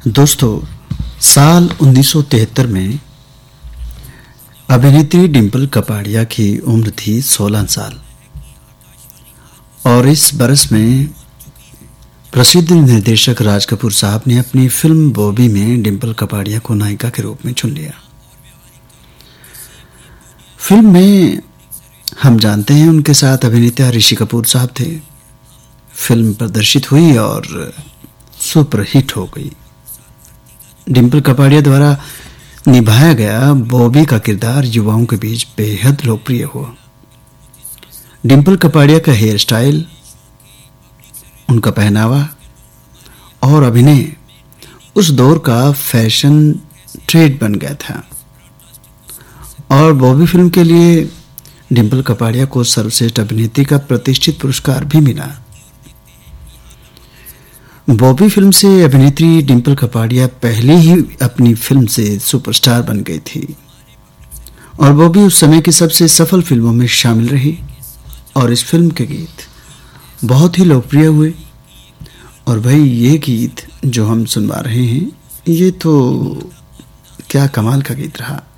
दोस्तों, साल 1973 में अभिनेत्री डिंपल कपाड़िया की उम्र थी 16 साल और इस बरस में प्रसिद्ध निर्देशक राज कपूर साहब ने अपनी फिल्म बॉबी में डिंपल कपाड़िया को नायिका के रूप में चुन लिया। फिल्म में हम जानते हैं उनके साथ अभिनेता ऋषि कपूर साहब थे। फिल्म प्रदर्शित हुई और सुपरहिट हो गई। डिंपल कपाड़िया द्वारा निभाया गया बॉबी का किरदार युवाओं के बीच बेहद लोकप्रिय हुआ। डिंपल कपाड़िया का हेयर स्टाइल, उनका पहनावा और अभिनय उस दौर का फैशन ट्रेंड बन गया था और बॉबी फिल्म के लिए डिंपल कपाड़िया को सर्वश्रेष्ठ अभिनेत्री का प्रतिष्ठित पुरस्कार भी मिला। बॉबी फिल्म से अभिनेत्री डिंपल कपाड़िया पहले ही अपनी फिल्म से सुपरस्टार बन गई थी और बॉबी उस समय की सबसे सफल फिल्मों में शामिल रही और इस फिल्म के गीत बहुत ही लोकप्रिय हुए। और भाई, ये गीत जो हम सुनवा रहे हैं, ये तो क्या कमाल का गीत रहा।